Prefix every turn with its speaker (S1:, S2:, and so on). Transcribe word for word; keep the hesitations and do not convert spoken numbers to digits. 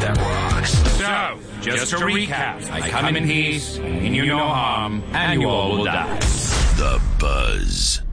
S1: that rocks.
S2: So, just to recap, I come in peace, and you no harm, and you all will die.
S1: The Buzz.